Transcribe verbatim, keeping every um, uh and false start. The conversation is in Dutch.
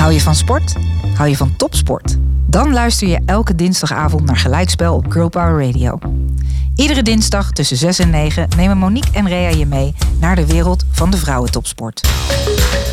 Hou je van sport? Hou je van topsport? Dan luister je elke dinsdagavond naar Gelijkspel op Girl Power Radio. Iedere dinsdag tussen zes en negen nemen Monique en Rea je mee naar de wereld van de vrouwentopsport.